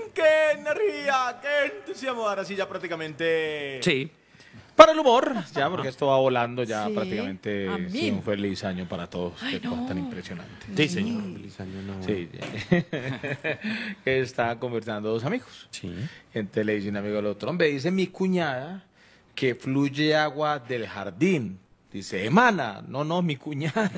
qué energía, qué entusiasmo. Ahora sí ya prácticamente... Sí. Para el humor, ya, porque esto va volando ya Sí, prácticamente. a Sí, mil. un feliz año para todos. Ay, Qué cosa no. tan impresionante. Sí, señor. Feliz año nuevo. Sí, que está conversando dos amigos. Sí. Entonces le dice un amigo al otro, hombre, dice mi cuñada que fluye agua del jardín. Dice, emana. No, mi cuñada.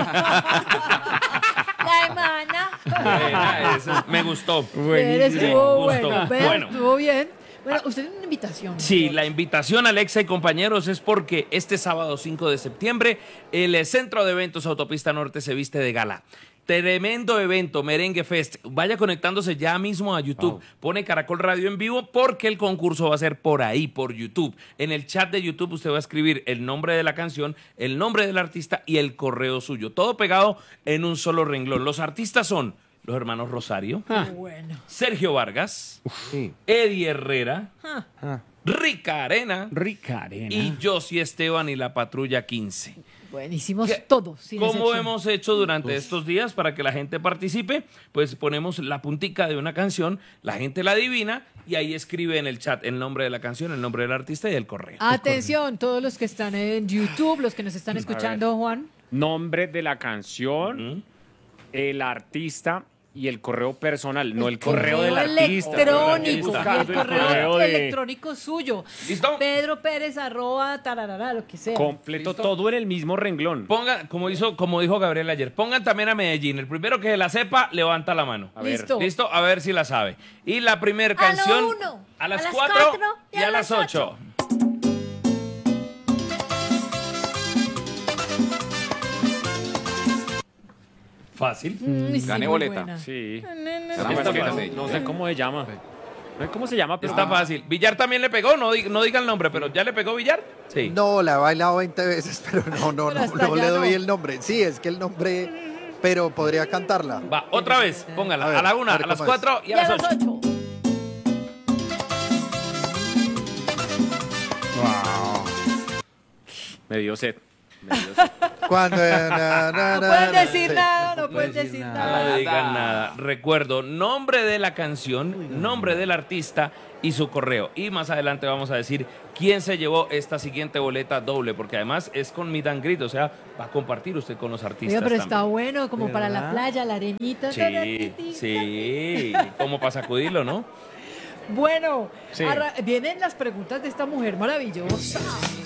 La hermana. Buena, eso. Me gustó. Estuvo Gustó. bueno, pero Bueno. estuvo bien. Bueno, usted tiene una invitación. Sí, la invitación, Alexa y compañeros, es porque este sábado 5 de septiembre el Centro de Eventos Autopista Norte se viste de gala. Tremendo evento, Merengue Fest. Vaya conectándose ya mismo a YouTube. Pone Caracol Radio en vivo porque el concurso va a ser por ahí, por YouTube. En el chat de YouTube usted va a escribir el nombre de la canción, el nombre del artista y el correo suyo. Todo pegado en un solo renglón. Los artistas son los hermanos Rosario, Bueno. Sergio Vargas, Sí. Eddie Herrera, Ah, Rica Arena Rica Arena. y Josie Esteban y la Patrulla 15. Buenísimos ¿Qué- todos. sin Como excepción. hemos hecho durante estos días para que la gente participe, pues ponemos la puntica de una canción, la gente la adivina y ahí escribe en el chat el nombre de la canción, el nombre del artista y el correo. Atención, todos los que están en YouTube, los que nos están escuchando, Juan. Nombre de la canción, el artista y el correo personal, no el correo del artista. electrónico. del Y artista. el correo de- electrónico suyo. ¿Listo? Pedro Pérez tararara, lo que sea. Completo ¿Listo? todo en el mismo renglón. Pongan, como dijo Gabriel ayer, pongan también a Medellín. El primero que se la sepa, levanta la mano. A ver. Listo. ¿Listo? A ver si la sabe. Y la primera A lo canción uno, a las a las 4 4 y a las 8. Fácil. Sí, Gané muy boleta. buena. Sí. Está Está fácil. fácil. No sé cómo se llama. No sé cómo se llama, pero Está fácil. Villar también le pegó, no diga el nombre, pero ¿ya le pegó Villar? Sí. No, la he bailado 20 veces, pero no Pero hasta le allá doy no. el nombre. Sí, es que el nombre, pero podría cantarla. Va, otra vez, póngala. A ver, A la 1, a a ver las cómo es. 4 y Y a las 8. 8. me dio sed. Cuando No pueden decir sí. nada, no pueden decir No nada. digan nada. Recuerdo, nombre de la canción, nombre del artista y su correo. Y más adelante vamos a decir quién se llevó esta siguiente boleta doble, porque además es con Meet and Greet, o sea, va a compartir usted con los artistas. Oiga, pero está también. bueno, como para la playa, la arenita. Sí, sí, como para sacudirlo, ¿no? Bueno, Sí. vienen las preguntas de esta mujer maravillosa.